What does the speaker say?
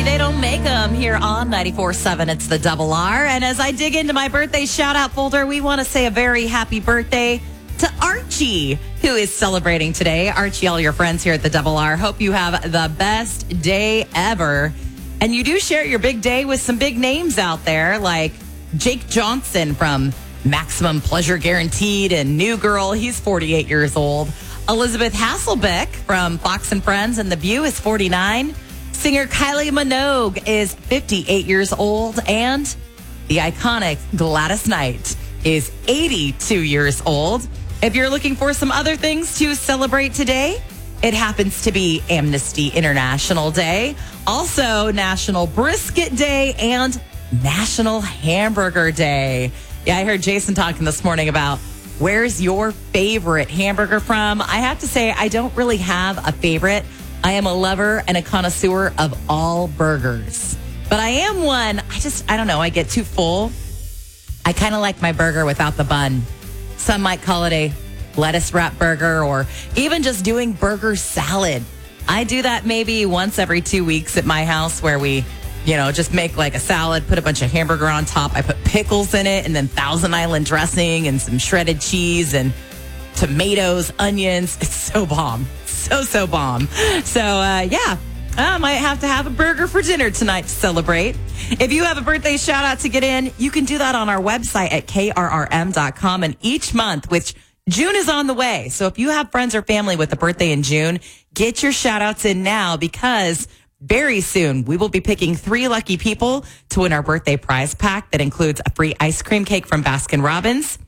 They don't make them here on 94.7. It's the Double R. And as I dig into my birthday shout out folder, we want to say a very happy birthday to Archie, who is celebrating today. Archie, all your friends here at the Double R, hope you have the best day ever. And you do share your big day with some big names out there, like Jake Johnson from Maximum Pleasure Guaranteed and New Girl. He's 48 years old. Elizabeth Hasselbeck from Fox and Friends and The View is 49. Singer Kylie Minogue is 58 years old. And the iconic Gladys Knight is 82 years old. If you're looking for some other things to celebrate today, it happens to be Amnesty International Day, also National Brisket Day, and National Hamburger Day. Yeah, I heard Jason talking this morning about where's your favorite hamburger from. I have to say, I don't really have a favorite. I am a lover and a connoisseur of all burgers. But I am one, I don't know, I get too full. I kind of like my burger without the bun. Some might call it a lettuce wrap burger or even just doing burger salad. I do that maybe once every 2 weeks at my house where we, just make like a salad, put a bunch of hamburger on top. I put pickles in it and then Thousand Island dressing and some shredded cheese and tomatoes, onions. It's so bomb. So bomb. So, I might have to have a burger for dinner tonight to celebrate. If you have a birthday shout out to get in, you can do that on our website at krrm.com. And each month, which June is on the way. So if you have friends or family with a birthday in June, get your shout outs in now because very soon we will be picking 3 lucky people to win our birthday prize pack that includes a free ice cream cake from Baskin Robbins,